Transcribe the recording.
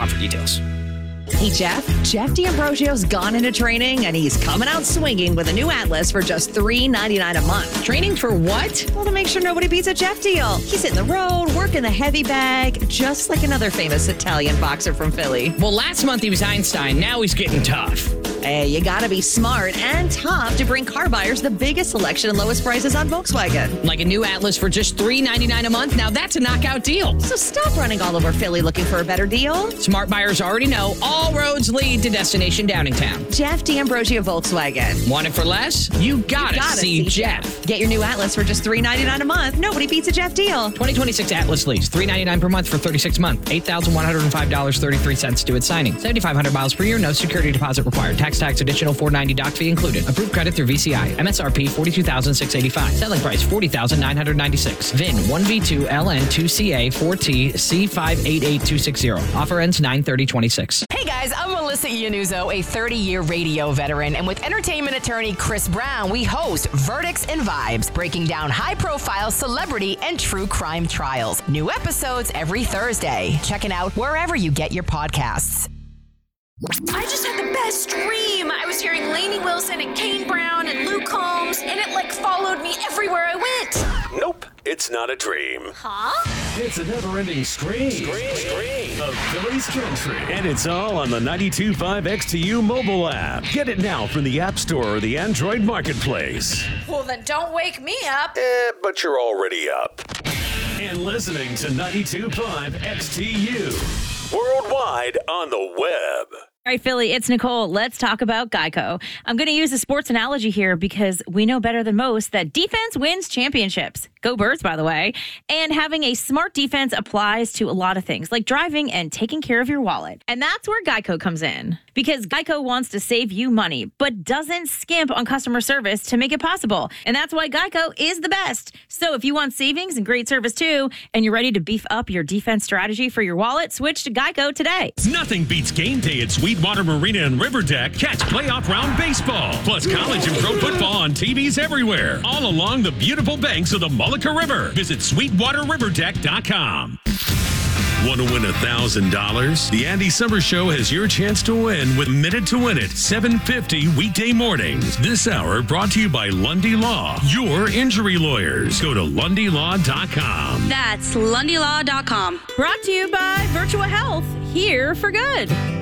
Atlas.com for details. Hey, Jeff D'Ambrosio's gone into training, and he's coming out swinging with a new Atlas for just $3.99 a month. Training for what? Well, to make sure nobody beats a Jeff deal. He's hitting the road, working the heavy bag, just like another famous Italian boxer from Philly. Well, last month he was Einstein. Now he's getting tough. Hey, you gotta be smart and tough to bring car buyers the biggest selection and lowest prices on Volkswagen. Like a new Atlas for just $3.99 a month? Now that's a knockout deal. So stop running all over Philly looking for a better deal. Smart buyers already know all roads lead to Destination Downingtown. Jeff D'Ambrosio Volkswagen. Want it for less? You gotta see Jeff. Get your new Atlas for just $3.99 a month. Nobody beats a Jeff deal. 2026 Atlas lease, $3.99 per month for 36 months, $8,105.33 due at signing. 7,500 miles per year, no security deposit required. Tax additional $490 doc fee included. Approved credit through VCI. MSRP $42,685. Selling price $40,996. VIN 1V2LN2CA 4T C588260. Offer ends 9/30/26. Hey guys, I'm Melissa Iannuzzo, a 30-year radio veteran, and with entertainment attorney Chris Brown, we host Verdicts and Vibes, breaking down high-profile celebrity and true crime trials. New episodes every Thursday. Check it out wherever you get your podcasts. I just had the best dream. I was hearing Lainey Wilson and Kane Brown and Luke Combs, and it followed me everywhere I went. Nope, it's not a dream. Huh? It's a never-ending stream of Philly's country. And it's all on the 92.5 XTU mobile app. Get it now from the App Store or the Android Marketplace. Well, then don't wake me up. But you're already up. And listening to 92.5 XTU. Worldwide on the web. All right, Philly, it's Nicole. Let's talk about Geico. I'm going to use a sports analogy here because we know better than most that defense wins championships. Go Birds, by the way. And having a smart defense applies to a lot of things, like driving and taking care of your wallet. And that's where Geico comes in. Because Geico wants to save you money, but doesn't skimp on customer service to make it possible. And that's why Geico is the best. So if you want savings and great service too, and you're ready to beef up your defense strategy for your wallet, switch to Geico today. Nothing beats game day at Sweetwater Marina and River Deck. Catch playoff round baseball, plus college and pro football on TVs everywhere, all along the beautiful banks of the Mullica River. Visit SweetwaterRiverDeck.com. Want to win $1,000? The Andy Summer Show has your chance to win with Minute to Win It, 7:50 weekday mornings. This hour brought to you by Lundy Law, your injury lawyers. Go to LundyLaw.com. That's LundyLaw.com. Brought to you by Virtua Health, here for good.